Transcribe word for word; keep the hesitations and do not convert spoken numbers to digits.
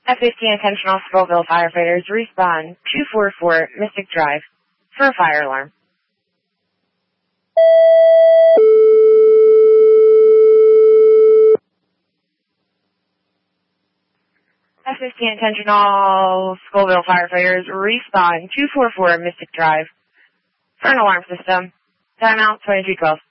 F fifteen attentional Scoville firefighters respond two four four Mystic Drive for a fire alarm. F fifteen attentional Scoville firefighters respond two four four Mystic Drive for an alarm system. Timeout twenty-two twelve.